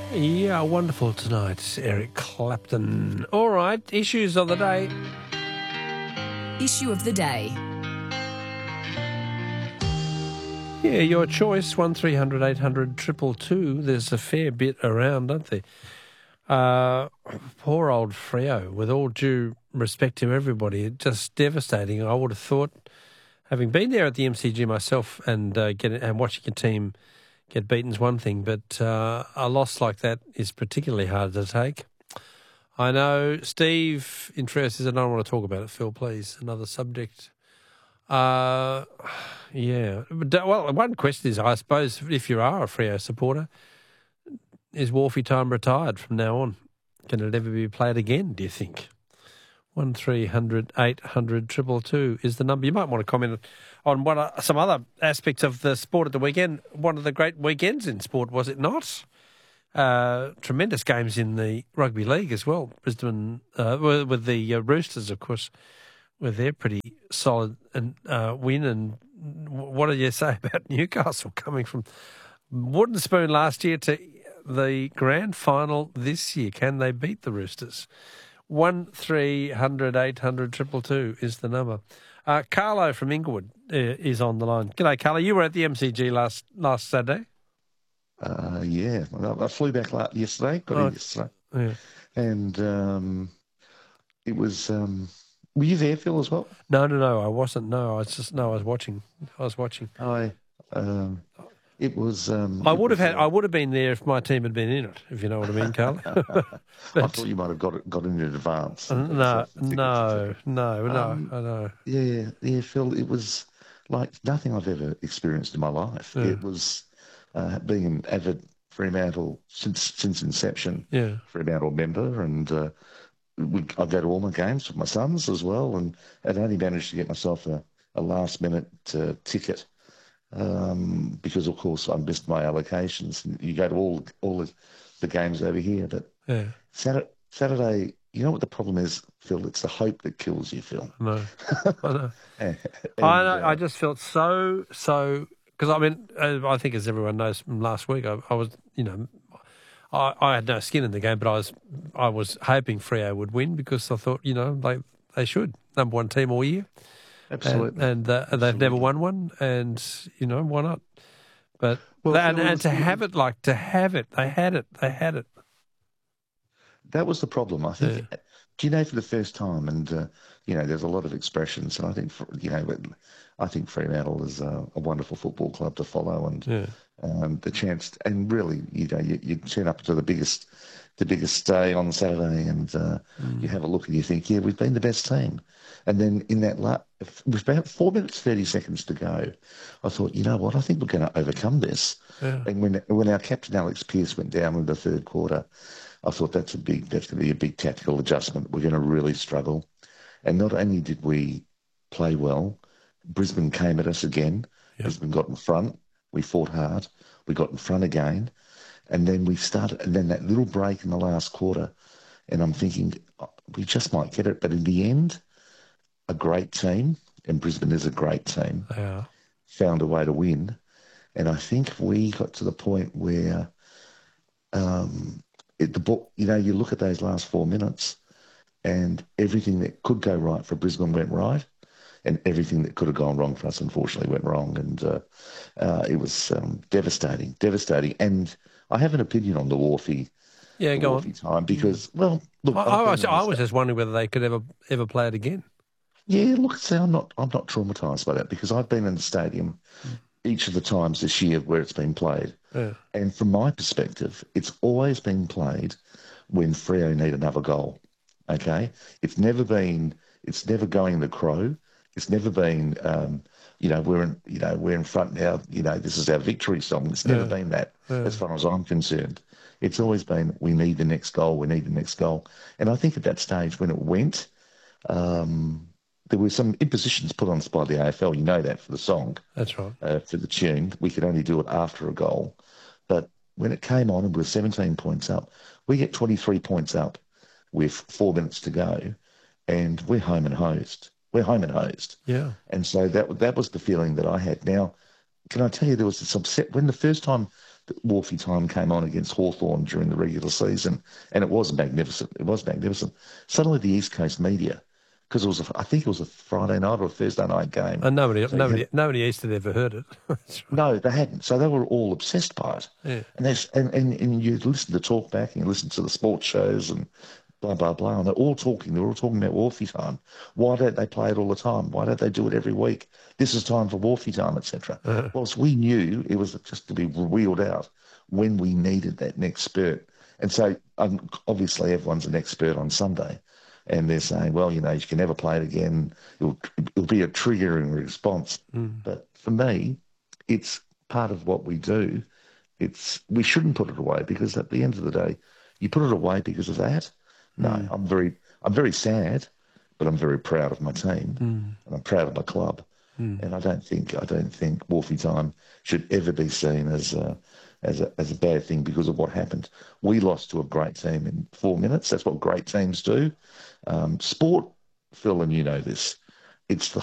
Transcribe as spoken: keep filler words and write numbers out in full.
Yeah, wonderful tonight, Eric Clapton. All right, issues of the day. Issue of the day. Yeah, your choice, one three hundred eight hundred two two two. There's a fair bit around, aren't there? Uh, poor old Freo, with all due respect to everybody, just devastating. I would have thought, having been there at the M C G myself and uh, get and watching a team get beaten's one thing, but uh, a loss like that is particularly hard to take. I know Steve in Freo says, I don't want to talk about it, Phil, please. Another subject. Uh, yeah. But, well, one question is, I suppose, if you are a Freo supporter, is Wharfie time retired from now on? Can it ever be played again, do you think? one three hundred eight hundred two two two is the number. You might want to comment on what are some other aspects of the sport at the weekend. One of the great weekends in sport, was it not? Uh, tremendous games in the rugby league as well. Brisbane, uh, with the uh, Roosters, of course, with their pretty solid and uh, win. And what do you say about Newcastle coming from wooden spoon last year to the grand final this year? Can they beat the Roosters? One three hundred eight hundred two two two is the number. Uh, Carlo from Inglewood uh, is on the line. G'day, Carlo. You were at the M C G last last Saturday. Uh, yeah, I flew back last, yesterday. Got Oh, in yesterday, yeah. and um, it was. Um, were you there, Phil, as well? No, no, no. I wasn't. No, I was just no. I was watching. I was watching. I. Um, it was. Um, I it would was, have had. uh, I would have been there if my team had been in it. If you know what I mean, Carlo. I thought you might have got it, got in advance. no, no, So- no, no. Um, I know. Yeah, yeah, Phil. It was like nothing I've ever experienced in my life. Yeah. It was uh, being an avid Fremantle since since inception. Yeah. Fremantle member, and uh, we, I go to all my games with my sons as well, and I'd only managed to get myself a, a last minute uh, ticket um, because, of course, I missed my allocations. And you go to all all the, the games over here, but Yeah. Saturday, Saturday, you know what the problem is, Phil? It's the hope that kills you, Phil. No. I know. And, I know. uh, I just felt so so because I mean uh, I think as everyone knows from last week I, I was you know I, I had no skin in the game, but I was I was hoping Freo would win because I thought you know they they should number one team all year. Absolutely. And, and uh, they've never won one, and you know why not? But Well, and, Phil, and to it was- have it like to have it, they had it, they had it. That was the problem. I think, Yeah. do you know, for the first time, and, uh, you know, there's a lot of expressions, and I think, for, you know, I think Fremantle is a, a wonderful football club to follow, and Yeah. um, the chance, and really, you know, you, you turn up to the biggest, the biggest day on Saturday, and uh, Mm. you have a look and you think, yeah, we've been the best team. And then in that, la- with about four minutes, thirty seconds to go, I thought, you know what, I think we're going to overcome this. Yeah. And when when our captain, Alex Pearce, went down in the third quarter, I thought that's a big, that's going to be a big tactical adjustment. We're going to really struggle. And not only did we play well, Brisbane came at us again. Yep. Brisbane got in front. We fought hard. We got in front again. And then we started, and then that little break in the last quarter, and I'm thinking, oh, we just might get it. But in the end, a great team, and Brisbane is a great team, They are. found a way to win. And I think we got to the point where um, it, the ball, you know, you look at those last four minutes and everything that could go right for Brisbane went right, and everything that could have gone wrong for us, unfortunately, went wrong. And uh, uh, it was um, devastating, devastating. And I have an opinion on the Wharfie, Yeah, the go on. Wharfie time because, well, look, I, I've I, been was, on I this- was just wondering whether they could ever ever play it again. Yeah, look, see, I'm not, I'm not traumatised by that because I've been in the stadium each of the times this year where it's been played. Yeah. And from my perspective, it's always been played when Freo need another goal. Okay, it's never been, it's never going the Crow. It's never been, um, you know, we're in, you know, we're in front now. You know, this is our victory song. It's never Yeah. been that, Yeah. as far as I'm concerned. It's always been, we need the next goal. We need the next goal. And I think at that stage when it went, um, there were some impositions put on us by the A F L. You know that for the song. That's right. Uh, for the tune. We could only do it after a goal. But when it came on and we were seventeen points up, we get twenty-three points up with four minutes to go, and we're home and hosed. We're home and hosed. Yeah. And so that that was the feeling that I had. Now, can I tell you, there was this upset when the first time Wolfie time came on against Hawthorn during the regular season, and it was magnificent. It was magnificent. Suddenly, the East Coast media, because it was, a, I think it was a Friday night or a Thursday night game. And nobody, so nobody, had, nobody east had ever heard it. That's right. No, they hadn't. So they were all obsessed by it. Yeah. And, there's, and, and and you listen to talk back and you listen to the sports shows and blah, blah, blah. And they're all talking. They're all talking about Wolfie time. Why don't they play it all the time? Why don't they do it every week? This is time for Wolfie time, et cetera. Uh-huh. Whilst we knew it was just to be wheeled out when we needed that next spurt. And so um, obviously everyone's an expert on Sunday. And they're saying, well, you know, you can never play it again. It'll, it'll be a triggering response. Mm. But for me, it's part of what we do. It's we shouldn't put it away, because at the end of the day, you put it away because of that. No, mm. I'm very, I'm very sad, but I'm very proud of my team, mm. and I'm proud of my club. Mm. And I don't think, I don't think Wolfie time should ever be seen as a, as a, as a bad thing because of what happened. We lost to a great team in four minutes. That's what great teams do. Um, sport, Phil, and you know this, it's the